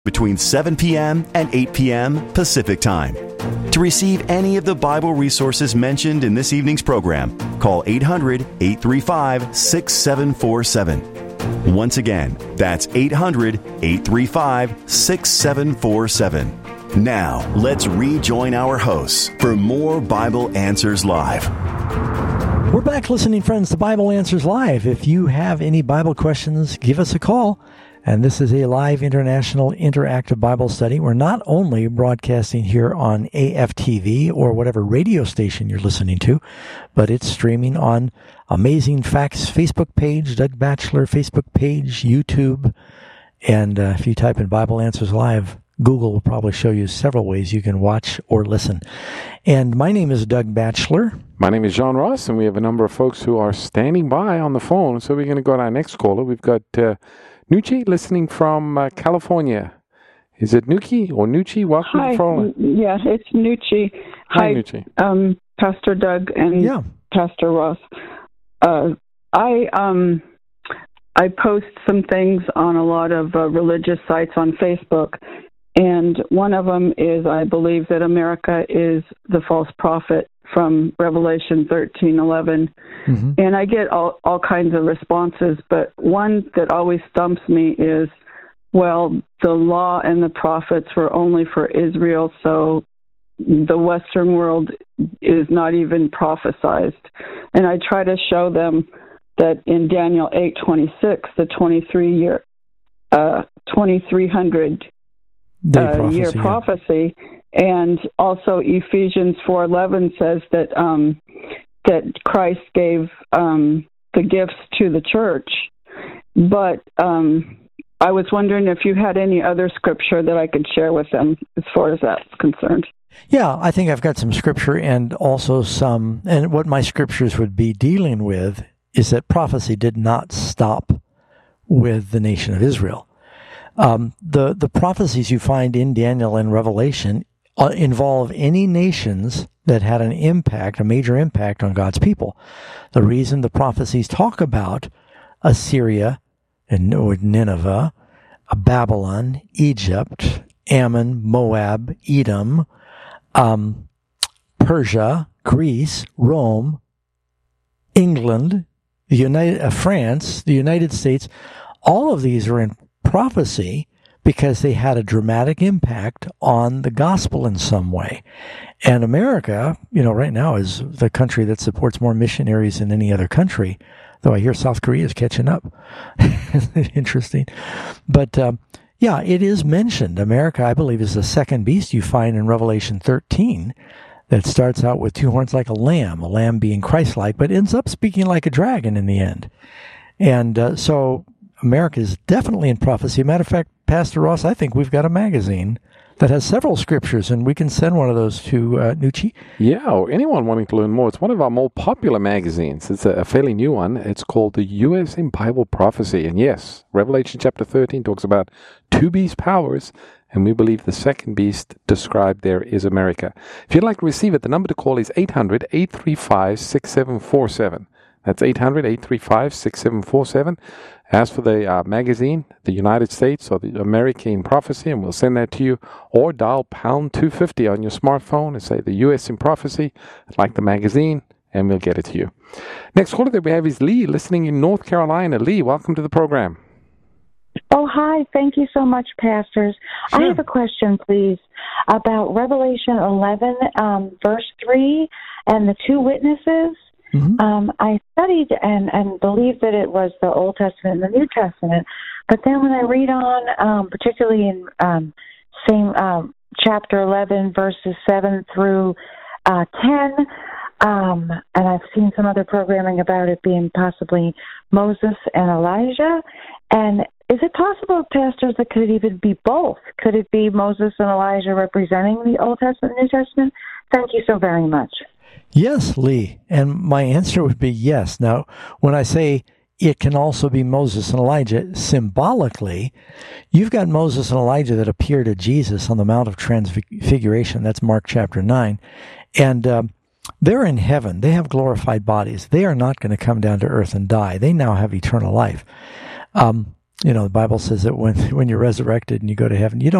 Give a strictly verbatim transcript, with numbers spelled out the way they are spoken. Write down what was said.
between seven p.m. and eight p.m. Pacific Time. To receive any of the Bible resources mentioned in this evening's program, call eight hundred, eight three five, six seven four seven. Once again, that's eight hundred, eight three five, six seven four seven. Now, let's rejoin our hosts for more Bible Answers Live. We're back listening, friends, to Bible Answers Live. If you have any Bible questions, give us a call. And this is a live international interactive Bible study. We're not only broadcasting here on A F T V or whatever radio station you're listening to, but it's streaming on Amazing Facts Facebook page, Doug Batchelor Facebook page, YouTube. And uh, if you type in Bible Answers Live, Google will probably show you several ways you can watch or listen. And my name is Doug Batchelor. My name is John Ross, and we have a number of folks who are standing by on the phone. So we're going to go to our next caller. We've got uh, Nucci listening from uh, California. Is it Nuki or Nucci? Welcome Hi. to the phone. Yeah, it's Nucci. Hi, Hi Nucci. Um, Pastor Doug and yeah. Pastor Ross. Uh, I um, I post some things on a lot of uh, religious sites on Facebook, and one of them is I believe that America is the false prophet from Revelation thirteen eleven. Mm-hmm. And I get all, all kinds of responses, but one that always stumps me is, well, the law and the prophets were only for Israel, so the Western world is not even prophesized. And I try to show them that in Daniel eight twenty-six, the twenty-three year, uh, twenty-three hundred uh, prophecy, year yeah. prophecy, and also Ephesians four eleven says that um, that Christ gave um, the gifts to the church. But um, I was wondering if you had any other scripture that I could share with them as far as that's concerned. Yeah, I think I've got some scripture and also some, and what my scriptures would be dealing with is that prophecy did not stop with the nation of Israel. Um, the, the prophecies you find in Daniel and Revelation uh, involve any nations that had an impact, a major impact on God's people. The reason the prophecies talk about Assyria and Nineveh, Babylon, Egypt, Ammon, Moab, Edom, um, Persia, Greece, Rome, England, the United uh, France, the United States, all of these are in prophecy because they had a dramatic impact on the gospel in some way. And America, you know, right now is the country that supports more missionaries than any other country, though I hear South Korea is catching up. Interesting. But, um, yeah, it is mentioned. America, I believe, is the second beast you find in Revelation thirteen that starts out with two horns like a lamb, a lamb being Christ-like, but ends up speaking like a dragon in the end. And uh, so America is definitely in prophecy. Matter of fact, Pastor Ross, I think we've got a magazine that has several scriptures, and we can send one of those to uh, Nucci. Yeah, or anyone wanting to learn more. It's one of our more popular magazines. It's a, a fairly new one. It's called the U S in Bible Prophecy. And yes, Revelation chapter thirteen talks about two beast powers, and we believe the second beast described there is America. If you'd like to receive it, the number to call is eight hundred, eight three five, six seven four seven. That's eight hundred, eight three five, six seven four seven. Ask for the uh, magazine, the United States or the America in Prophecy, and we'll send that to you. Or dial pound two fifty on your smartphone and say the U S in Prophecy, like the magazine, and we'll get it to you. Next caller that we have is Lee, listening in North Carolina. Lee, welcome to the program. Oh, hi. Thank you so much, pastors. Sure. I have a question, please, about Revelation eleven, um, verse three, and the two witnesses. Mm-hmm. Um, I studied and, and believed that it was the Old Testament and the New Testament, but then when I read on, um, particularly in um, same um, chapter eleven, verses seven through uh, ten, um, and I've seen some other programming about it being possibly Moses and Elijah, and is it possible, pastors, that could it even be both? Could it be Moses and Elijah representing the Old Testament and New Testament? Thank you so very much. Yes, Lee. And my answer would be yes. Now, when I say it can also be Moses and Elijah, symbolically, you've got Moses and Elijah that appear to Jesus on the Mount of Transfiguration. That's Mark chapter nine. And um, they're in heaven. They have glorified bodies. They are not going to come down to earth and die. They now have eternal life. Um, you know, the Bible says that when when you're resurrected and you go to heaven, you don't